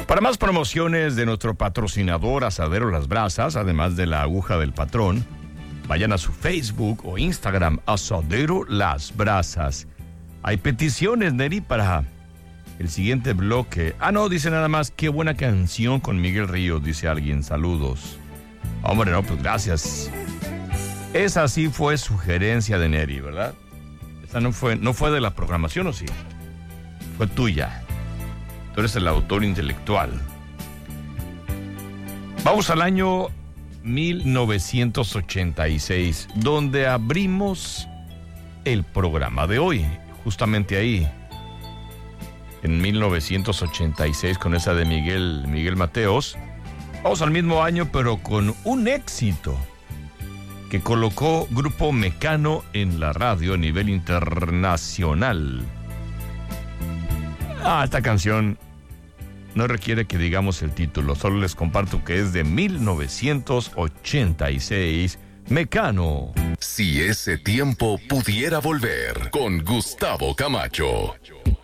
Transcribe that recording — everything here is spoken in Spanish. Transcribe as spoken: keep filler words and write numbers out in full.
Para más promociones de nuestro patrocinador Asadero Las Brasas, además de la aguja del patrón, vayan a su Facebook o Instagram, Asadero Las Brasas. Hay peticiones, Neri, para el siguiente bloque. Ah, no, dice nada más, qué buena canción con Miguel Ríos, dice alguien, saludos. Hombre, no, pues gracias. Esa sí fue sugerencia de Neri, ¿verdad? Esa no fue, no fue de la programación, ¿o sí? Fue tuya. Tú eres el autor intelectual. Vamos al año mil novecientos ochenta y seis, donde abrimos el programa de hoy. Justamente ahí, en mil novecientos ochenta y seis, con esa de Miguel, Miguel Mateos. Vamos al mismo año, pero con un éxito que colocó Grupo Mecano en la radio a nivel internacional. Ah, esta canción no requiere que digamos el título, solo les comparto que es de mil novecientos ochenta y seis, Mecano. Si ese tiempo pudiera volver, con Gustavo Camacho.